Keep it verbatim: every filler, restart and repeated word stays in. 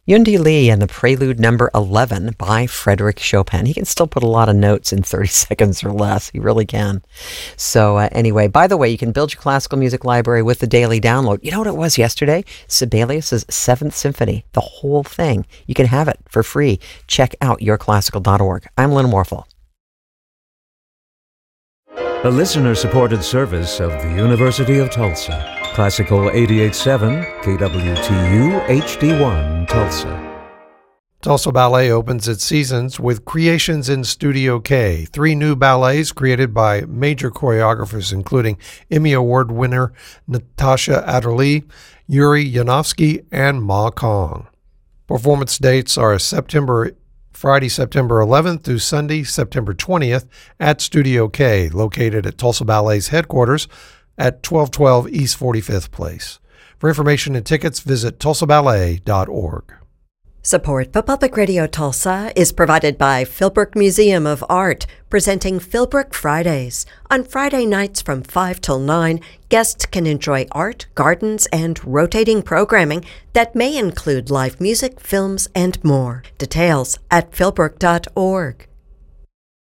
Yundi Lee and the Prelude number eleven by Frédéric Chopin. He can still put a lot of notes in thirty seconds or less. He really can. So uh, anyway, by the way, you can build your classical music library with the daily download. You know what it was yesterday? Sibelius's Seventh Symphony, the whole thing. You can have it for free. Check out your classical dot org. I'm Lynn Morphle. A listener-supported service of the University of Tulsa. Classical eighty-eight point seven, K W T U, H D one, Tulsa. Tulsa Ballet opens its seasons with Creations in Studio K, three new ballets created by major choreographers including Emmy Award winner Natasha Adderley, Yuri Yanovsky, and Ma Kong. Performance dates are September Friday, September eleventh through Sunday, September twentieth at Studio K, located at Tulsa Ballet's headquarters at twelve twelve East forty-fifth Place. For information and tickets, visit tulsa ballet dot org. Support for Public Radio Tulsa is provided by Philbrook Museum of Art, presenting Philbrook Fridays. On Friday nights from five till nine, guests can enjoy art, gardens, and rotating programming that may include live music, films, and more. Details at philbrook dot org.